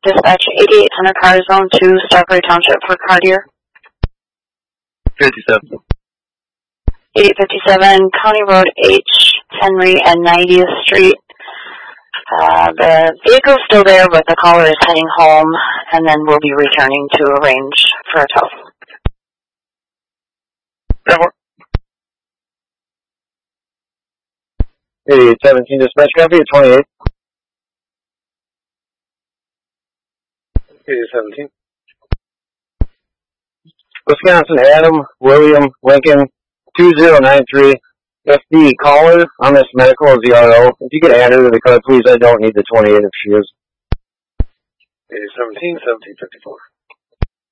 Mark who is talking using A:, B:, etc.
A: Dispatch 8800 car zone 2, Starbury Township for Cartier.
B: 57.
A: 8857, County Road H, Henry and 90th Street. The vehicle's still there, but the caller is heading home, and then we'll be returning to arrange for a tow.
C: 8817 dispatch copy at 28. 8817. Wisconsin Adam William Lincoln 2093. If the caller on this medical is the RO, if you could add her to the card, please. I don't need the 28 if she is.
B: 8817, 1754.